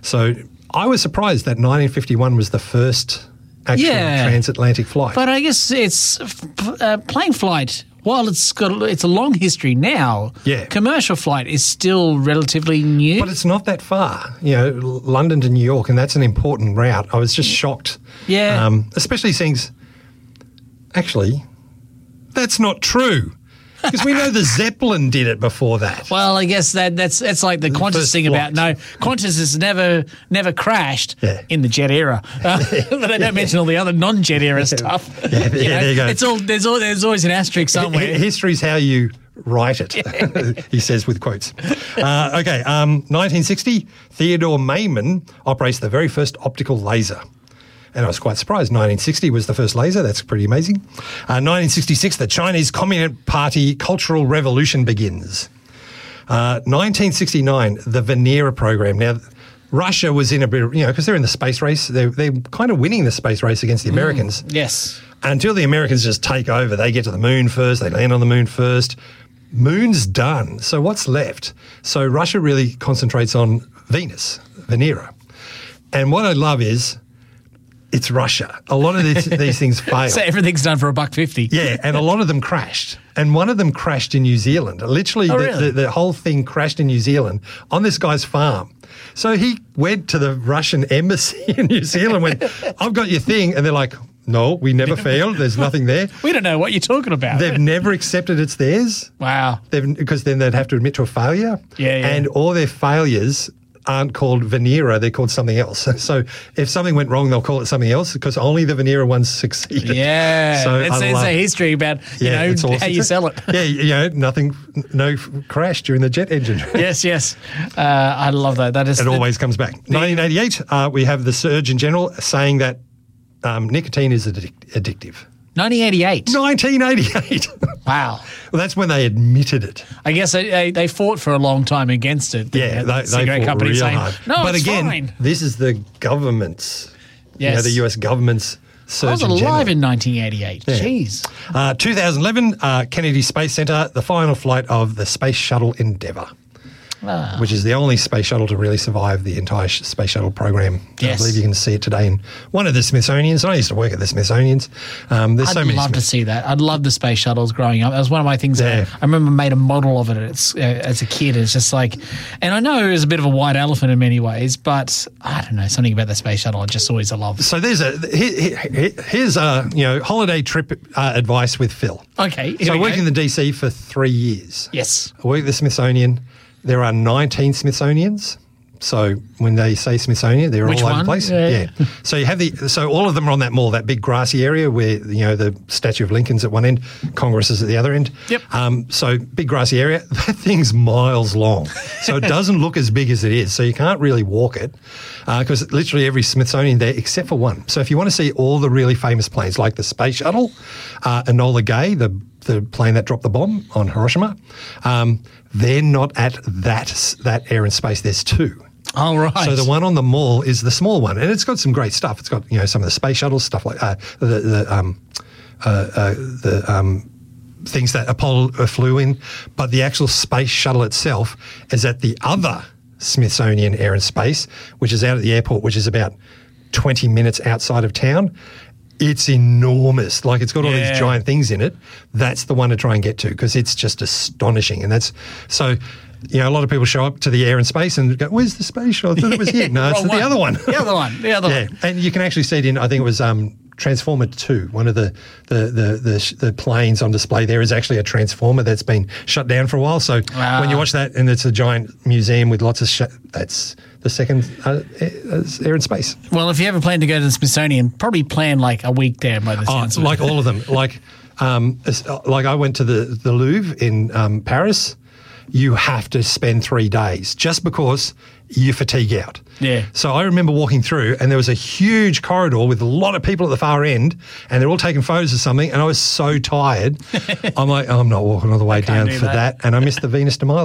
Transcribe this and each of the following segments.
So I was surprised that 1951 was the first actual transatlantic flight. But I guess it's plane flight. While it's a long history now, commercial flight is still relatively new. But it's not that far, London to New York, and that's an important route. I was just shocked. Yeah. Especially seeing, actually, that's not true. Because we know the Zeppelin did it before that. Well, I guess that's like the Qantas thing about Qantas has never crashed in the jet era, but they don't mention all the other non-jet era stuff. Yeah, there you go. It's all there's always an asterisk somewhere. History's how you write it, he says with quotes. 1960, Theodore Maiman operates the very first optical laser. And I was quite surprised. 1960 was the first laser. That's pretty amazing. 1966, the Chinese Communist Party Cultural Revolution begins. 1969, the Venera program. Now, Russia was in a bit of, because they're in the space race. They're kind of winning the space race against the Americans. Yes. Until the Americans just take over. They get to the moon first. They land on the moon first. Moon's done. So what's left? So Russia really concentrates on Venus, Venera. And what I love is, it's Russia. A lot of these things fail. So everything's done for $1.50. Yeah, and a lot of them crashed. And one of them crashed in New Zealand. Literally, really? the whole thing crashed in New Zealand on this guy's farm. So he went to the Russian embassy in New Zealand and went, I've got your thing. And they're like, no, we never failed. There's nothing there. We don't know what you're talking about. They've never accepted it's theirs. Wow. Because then they'd have to admit to a failure. Yeah. And all their failures aren't called Venera, they're called something else. So if something went wrong, they'll call it something else because only the Venera ones succeeded. Yeah, so it's a history about how you sell it. Yeah, no crash during the jet engine. Yes. I love that. It always comes back. 1988, we have the Surgeon General saying that nicotine is addictive. 1988. Wow. Well, that's when they admitted it. I guess they fought for a long time against it. Yeah, they fought real hard. No, but it's again, fine. This is the government's, yes. The US government's Surgeon General. I was alive in 1988. Yeah. Jeez. 2011, Kennedy Space Center, the final flight of the Space Shuttle Endeavour. Which is the only space shuttle to really survive the entire space shuttle program. Yes. I believe you can see it today in one of the Smithsonian's. I used to work at the Smithsonian's. There's so many. I'd love to see that. I'd love the space shuttles growing up. That was one of my things. I remember made a model of it as a kid. It's just like, and I know it was a bit of a white elephant in many ways, but I don't know, something about the space shuttle I just always love. So here's a holiday trip advice with Phil. Okay. So I worked in the DC for 3 years. Yes. I worked at the Smithsonian. There are 19 Smithsonians. So when they say Smithsonian, they're all over the place. Yeah. So you have so all of them are on that mall, that big grassy area where the Statue of Lincoln's at one end, Congress is at the other end. Yep. So big grassy area. That thing's miles long, so it doesn't look as big as it is. So you can't really walk it because literally every Smithsonian there except for one. So if you want to see all the really famous planes like the Space Shuttle, Enola Gay, the plane that dropped the bomb on Hiroshima, they're not at that air and space. There's two. Oh, right. So the one on the mall is the small one, and it's got some great stuff. It's got some of the space shuttle stuff like the things that Apollo flew in, but the actual space shuttle itself is at the other Smithsonian Air and Space, which is out at the airport, which is about 20 minutes outside of town. It's enormous. Like, it's got all these giant things in it. That's the one to try and get to because it's just astonishing. And that's so, a lot of people show up to the Air and Space and go, where's the space shuttle? I thought it was here. No, it's the other one. The other one. Yeah. And you can actually see it in, I think it was Transformer 2. One of the planes on display there is actually a Transformer that's been shut down for a while. So when you watch that and it's a giant museum with lots of that's the second Air and Space. Well, if you ever plan to go to the Smithsonian, probably plan like a week there by the sounds of it. Like all of them. Like I went to the Louvre in Paris. You have to spend 3 days just because you fatigue out. Yeah. So I remember walking through and there was a huge corridor with a lot of people at the far end and they're all taking photos of something and I was so tired. I'm like, I'm not walking all the way down for that. And I missed the Venus de Milo.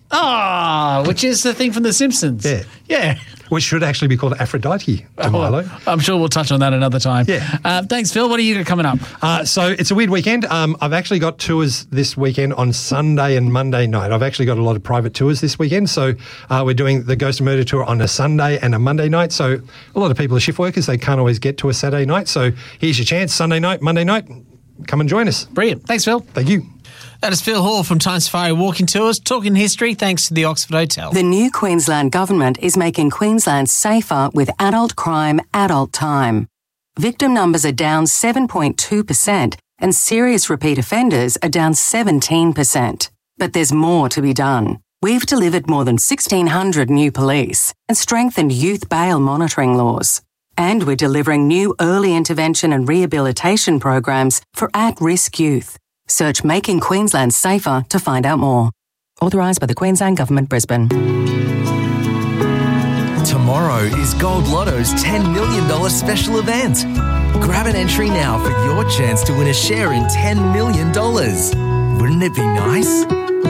which is the thing from The Simpsons. Yeah. Yeah. Which should actually be called Aphrodite to Milo. I'm sure we'll touch on that another time. Yeah. Thanks, Phil. What are you got coming up? So it's a weird weekend. I've actually got tours this weekend on Sunday and Monday night. I've actually got a lot of private tours this weekend. So we're doing the Ghost and Murder tour on a Sunday and a Monday night. So a lot of people are shift workers. They can't always get to a Saturday night. So here's your chance. Sunday night, Monday night. Come and join us. Brilliant. Thanks, Phil. Thank you. That is Phil Hall from Time Safari Walking Tours, talking history thanks to the Oxford Hotel. The new Queensland Government is making Queensland safer with adult crime, adult time. Victim numbers are down 7.2% and serious repeat offenders are down 17%. But there's more to be done. We've delivered more than 1,600 new police and strengthened youth bail monitoring laws. And we're delivering new early intervention and rehabilitation programs for at-risk youth. Search Making Queensland Safer to find out more. Authorised by the Queensland Government, Brisbane. Tomorrow is Gold Lotto's $10 million special event. Grab an entry now for your chance to win a share in $10 million. Wouldn't it be nice?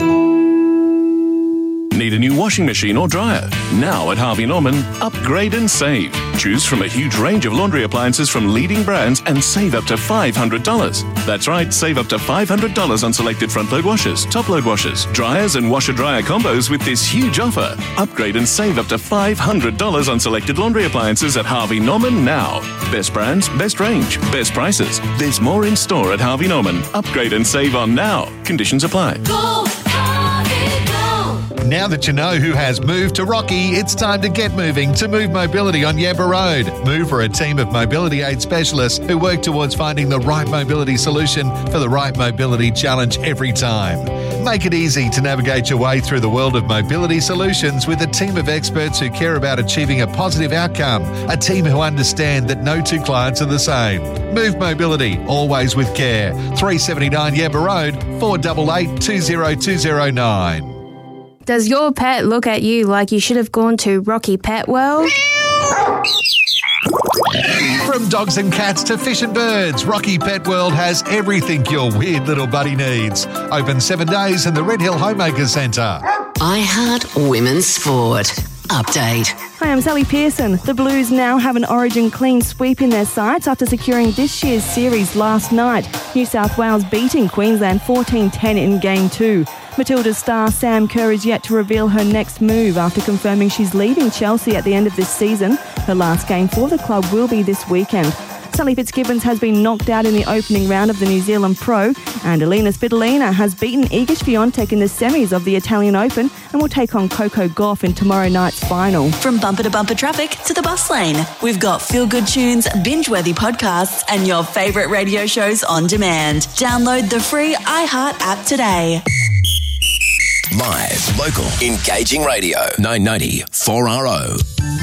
Need a new washing machine or dryer? Now at Harvey Norman, upgrade and save. Choose from a huge range of laundry appliances from leading brands and save up to $500. That's right, save up to $500 on selected front-load washers, top-load washers, dryers and washer-dryer combos with this huge offer. Upgrade and save up to $500 on selected laundry appliances at Harvey Norman now. Best brands, best range, best prices. There's more in store at Harvey Norman. Upgrade and save on now. Conditions apply. Go, Harvey, go. Now that you know who has moved to Rocky, it's time to get moving to Move Mobility on Yabba Road. Move are a team of mobility aid specialists who work towards finding the right mobility solution for the right mobility challenge every time. Make it easy to navigate your way through the world of mobility solutions with a team of experts who care about achieving a positive outcome, a team who understand that no two clients are the same. Move Mobility, always with care. 379 Yabba Road, 488 20209. Does your pet look at you like you should have gone to Rocky Pet World? From dogs and cats to fish and birds, Rocky Pet World has everything your weird little buddy needs. Open 7 days in the Red Hill Homemakers Centre. iHeart Women's Sport. Update. Hi, I'm Sally Pearson. The Blues now have an Origin clean sweep in their sights after securing this year's series last night. New South Wales beating Queensland 14-10 in Game 2. Matilda's star Sam Kerr is yet to reveal her next move after confirming she's leaving Chelsea at the end of this season. Her last game for the club will be this weekend. Sally Fitzgibbons has been knocked out in the opening round of the New Zealand Pro, and Alina Svitolina has beaten Iga Swiatek in the semis of the Italian Open and will take on Coco Gauff in tomorrow night's final. From bumper to bumper traffic to the bus lane, we've got feel-good tunes, binge-worthy podcasts, and your favourite radio shows on demand. Download the free iHeart app today. Live, local, engaging radio. 990 4RO.